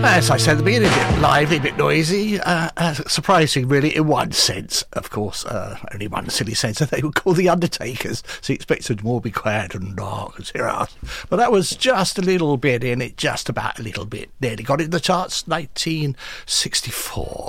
As I said at the beginning, a bit lively, a bit noisy, surprising really in one sense. Of course, only one silly sense, that they were called The Undertakers, so you expected them all to be quiet and dark and serious. But that was just a little bit in it, just about a little bit. Nearly got it in the charts, 1964.